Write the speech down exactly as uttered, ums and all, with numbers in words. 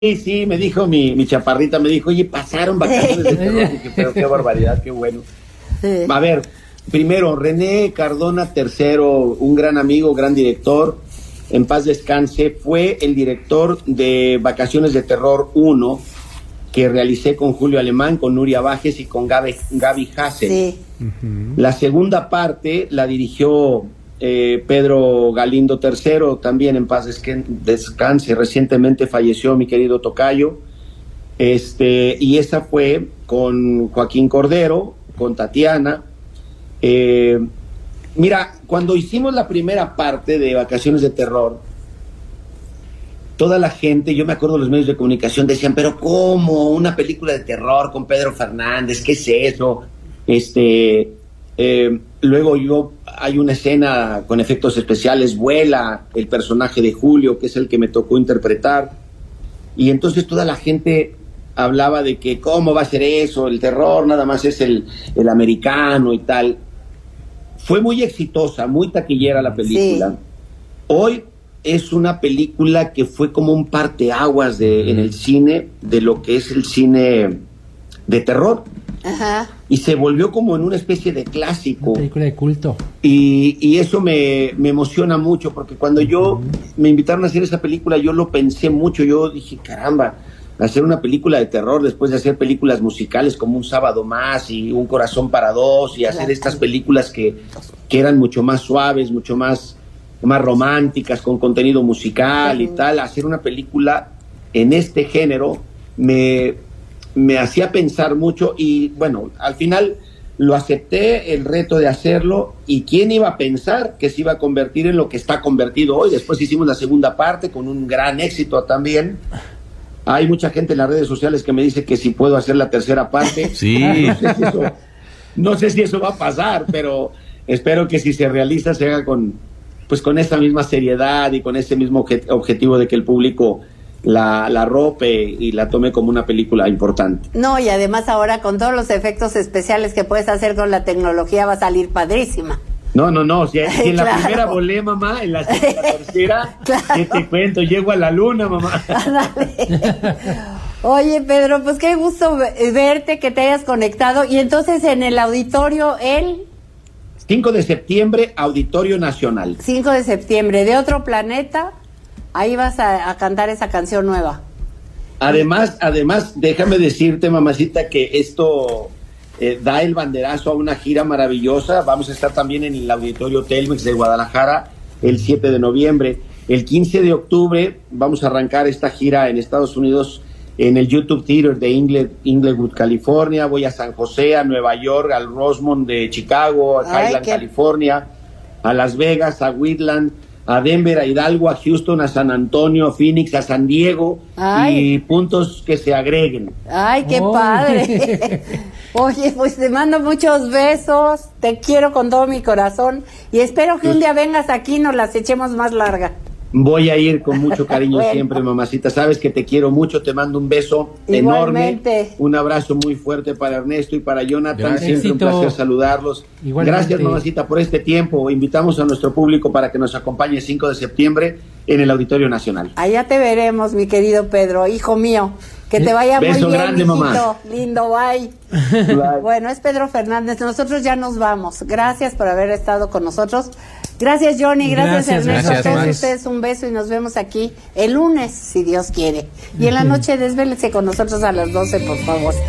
Sí, sí, me dijo mi, mi chaparrita, me dijo, oye, pasaron vacaciones de terror. Dije, pero qué barbaridad, qué bueno. Sí. A ver, primero, René Cardona tercero, un gran amigo, gran director, en paz descanse, fue el director de Vacaciones de Terror uno, que realicé con Julio Alemán, con Nuria Bajes y con Gaby, Gaby Hassel. Sí. Uh-huh. La segunda parte la dirigió eh, Pedro Galindo tercero, también en paz descanse. Recientemente falleció mi querido tocayo. Este, y esa fue con Joaquín Cordero, con Tatiana. Eh, mira, cuando hicimos la primera parte de Vacaciones de Terror, toda la gente, yo me acuerdo de los medios de comunicación, decían, pero ¿cómo? Una película de terror con Pedro Fernández, ¿qué es eso? Este, eh, luego yo, hay una escena con efectos especiales, vuela el personaje de Julio, que es el que me tocó interpretar, y entonces toda la gente hablaba de que ¿cómo va a ser eso? El terror nada más es el, el americano y tal. Fue muy exitosa, muy taquillera la película. Sí. Hoy es una película que fue como un parteaguas de, en el cine, de lo que es el cine de terror. Ajá. Y se volvió como en una especie de clásico. Una película de culto. Y, y eso me, me emociona mucho, porque cuando yo uh-huh. me invitaron a hacer esa película, yo lo pensé mucho. Yo dije, caramba, hacer una película de terror después de hacer películas musicales como Un Sábado Más y Un Corazón para Dos, y hacer estas películas que, que eran mucho más suaves, mucho más... más románticas, con contenido musical uh-huh. y tal, hacer una película en este género me, me hacía pensar mucho y bueno, al final lo acepté, el reto de hacerlo, y quién iba a pensar que se iba a convertir en lo que está convertido hoy. Después hicimos la segunda parte con un gran éxito también. Hay mucha gente en las redes sociales que me dice que si puedo hacer la tercera parte. Sí. No sé si eso, no sé si eso va a pasar, pero espero que si se realiza se haga con pues con esa misma seriedad y con ese mismo objet- objetivo de que el público la, la rope y la tome como una película importante. No, y además ahora con todos los efectos especiales que puedes hacer con la tecnología va a salir padrísima. No, no, no, si, si en claro. la primera volé, mamá, en la, en la tercera, claro. ¿qué te cuento? Llego a la luna, mamá. Oye, Pedro, pues qué gusto verte, que te hayas conectado, y entonces en el auditorio, él... cinco de septiembre, Auditorio Nacional. cinco de septiembre, de otro planeta, ahí vas a, a cantar esa canción nueva. Además, además, déjame decirte, mamacita, que esto eh, da el banderazo a una gira maravillosa. Vamos a estar también en el Auditorio Telmex de Guadalajara el siete de noviembre. El quince de octubre vamos a arrancar esta gira en Estados Unidos, en el YouTube Theater de Ingle, Inglewood, California. Voy a San José, a Nueva York, al Rosemont de Chicago, a Ay, Highland, qué... California, a Las Vegas, a Wheatland, a Denver, a Hidalgo, a Houston, a San Antonio, a Phoenix, a San Diego. Ay. Y puntos que se agreguen. ¡Ay, qué oh. padre! Oye, pues te mando muchos besos, te quiero con todo mi corazón y espero que pues... un día vengas aquí y nos las echemos más larga. Voy a ir con mucho cariño bueno. siempre, mamacita. Sabes que te quiero mucho, te mando un beso Igualmente. enorme. Un abrazo muy fuerte para Ernesto y para Jonathan. Gracias. Siempre Éxito. Un placer saludarlos. Igualmente. Gracias, mamacita, por este tiempo. Invitamos a nuestro público para que nos acompañe el cinco de septiembre en el Auditorio Nacional. Allá te veremos, mi querido Pedro, hijo mío. Que te vaya Beso muy bien, grande, hijito. Mamá. Lindo, bye. Bye. Bueno, es Pedro Fernández. Nosotros ya nos vamos. Gracias por haber estado con nosotros. Gracias, Johnny. Gracias, gracias Ernesto. Gracias, a todos Max. Ustedes un beso y nos vemos aquí el lunes, si Dios quiere. Y en la noche desvélese con nosotros a las doce, por favor.